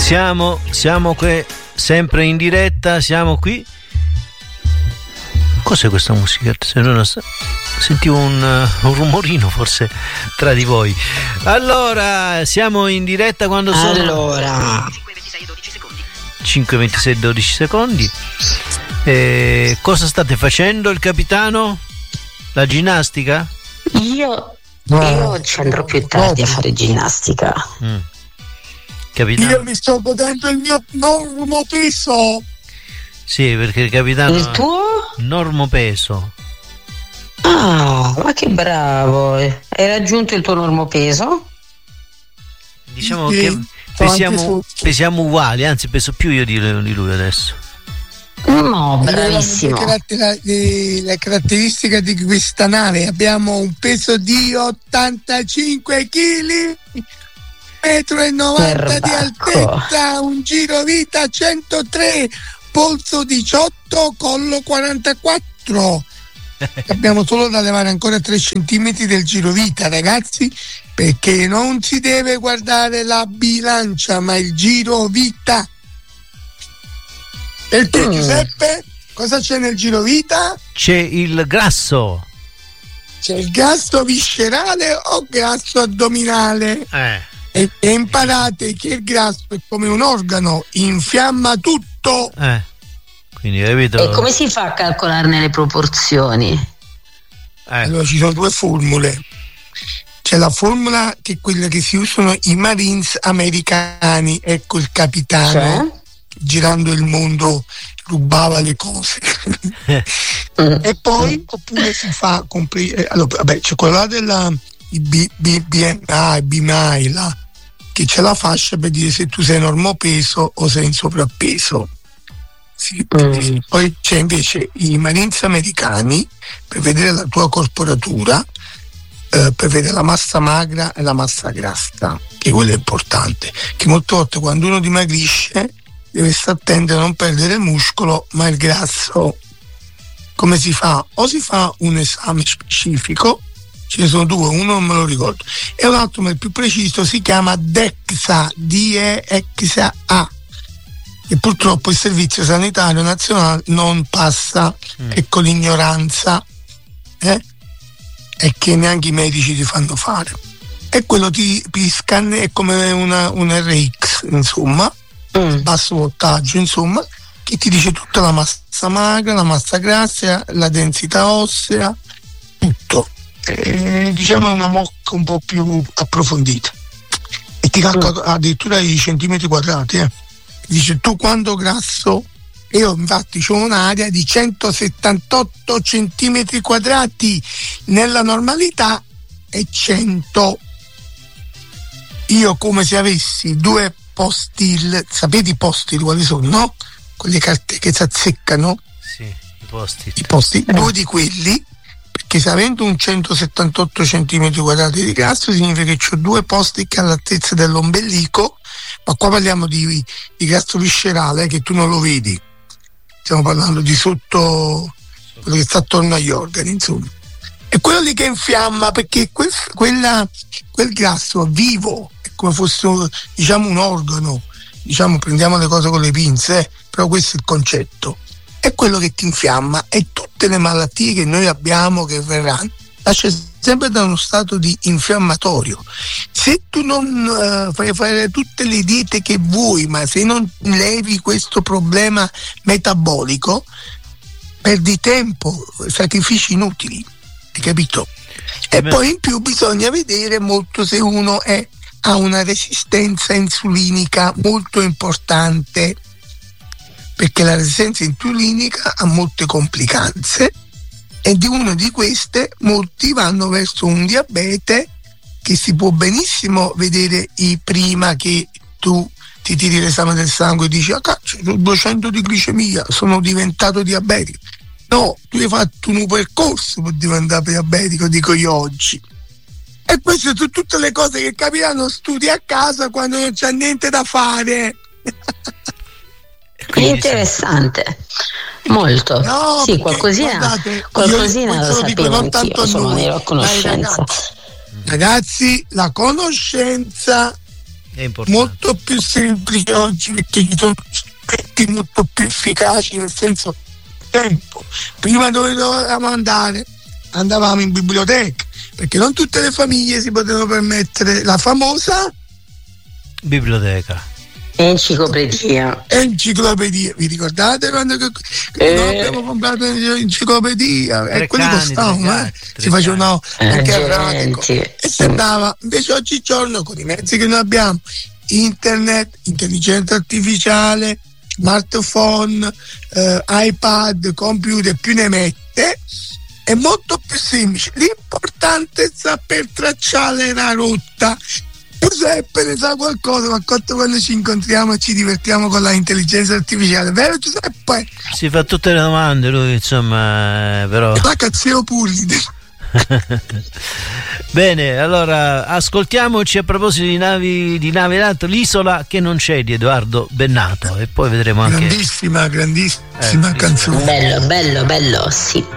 Siamo qui, sempre in diretta, siamo qui. Cos'è questa musichetta? Sentivo un rumorino forse tra di voi. Allora, siamo in diretta quando sono... Allora... 5, 26, 12 secondi. Cosa state facendo, il capitano? La ginnastica? Io ci andrò più tardi a fare ginnastica. Capitano? Io mi sto godendo il mio normopeso. Sì, perché il capitano... Il tuo? Normopeso. Ah, ma che bravo. Hai raggiunto il tuo normopeso? Diciamo che pesiamo uguali, anzi peso più io di lui adesso. No, bravissimo. La caratteristica di questa nave: abbiamo un peso di 85 kg, 1,90 m di altezza, un giro vita 103, polso 18, collo 44. Abbiamo solo da levare ancora 3 centimetri del giro vita, ragazzi, perché non si deve guardare la bilancia ma il giro vita. E te, Giuseppe, cosa c'è nel giro vita? C'è il grasso. C'è il grasso viscerale o grasso addominale? E imparate che il grasso è come un organo, infiamma tutto. Quindi, capito? E come si fa a calcolarne le proporzioni? Allora ci sono 2 formule. C'è la formula che è quella che si usano i Marines americani, ecco il capitano, girando il mondo rubava le cose. E poi oppure si fa allora, vabbè, c'è quella della BMI là, che c'è la fascia per dire se tu sei normopeso o sei in sovrappeso. Sì. Poi c'è invece i Marines americani per vedere la tua corporatura, per vedere la massa magra e la massa grassa, che quello è importante, che molte volte quando uno dimagrisce deve stare attento a non perdere il muscolo ma il grasso. Come si fa? O si fa un esame specifico, ce ne sono 2, uno non me lo ricordo e un altro ma il più preciso si chiama DEXA, DEXA, e purtroppo il Servizio Sanitario Nazionale non passa. Ecco l'ignoranza e che neanche i medici ti fanno fare, e quello ti scanne, è come un RX, insomma, basso voltaggio, insomma, che ti dice tutta la massa magra, la massa grassa, la densità ossea, tutto. Diciamo una mocca un po' più approfondita, e ti calcola addirittura i centimetri quadrati. Dice tu quanto grasso. Io infatti ho un'area di 178 centimetri quadrati, nella normalità è 100. Io come se avessi 2 post-it, sapete i post-it quali sono, no? Quelle carte che si azzeccano? Sì, i post-it. I post-it, 2 di quelli, perché se avendo un 178 centimetri quadrati di grasso significa che ho 2 post-it all'altezza dell'ombelico, ma qua parliamo di grasso viscerale, che tu non lo vedi. Stiamo parlando di sotto, quello che sta attorno agli organi, insomma. È quello lì che infiamma, perché quel grasso vivo è come fosse diciamo un organo, diciamo, prendiamo le cose con le pinze, però questo è il concetto. È quello che ti infiamma, e tutte le malattie che noi abbiamo che verranno nasce sempre da uno stato di infiammatorio. Se tu non fai fare tutte le diete che vuoi, ma se non levi questo problema metabolico, perdi tempo, sacrifici inutili, hai capito? E poi in più bisogna vedere molto se uno ha una resistenza insulinica molto importante, perché la resistenza insulinica ha molte complicanze, e di una di queste molti vanno verso un diabete che si può benissimo vedere prima che tu ti tiri l'esame del sangue e dici cazzo, ho 200 di glicemia, sono diventato diabetico. No, tu hai fatto un percorso per diventare diabetico, dico io oggi. E queste sono tutte le cose che capitano, studi a casa quando non c'è niente da fare. È interessante, molto. No, sì, qualcosina lo sapevo anch'io, sono ero a conoscenza. Ragazzi, la conoscenza È importante. Molto più semplice oggi perché ci sono aspetti molto più efficaci, nel senso tempo. Prima dove dovevamo andare? Andavamo in biblioteca, perché non tutte le famiglie si potevano permettere la famosa biblioteca. Enciclopedia. Vi ricordate quando abbiamo comprato l'enciclopedia? E quelli costavano, si facevano anche a radico e si andava. Invece oggigiorno con i mezzi che noi abbiamo, internet, intelligenza artificiale, smartphone, iPad, computer, più ne mette, è molto più semplice. L'importante è saper tracciare la rotta. Giuseppe ne sa qualcosa, ma quando ci incontriamo e ci divertiamo con la intelligenza artificiale, vero Giuseppe? Si fa tutte le domande lui, insomma, però la cazzeo pulite. Bene, allora ascoltiamoci a proposito di navi d'alto, L'isola che non c'è di Edoardo Bennato, e poi vedremo anche grandissima canzone. Bello, sì.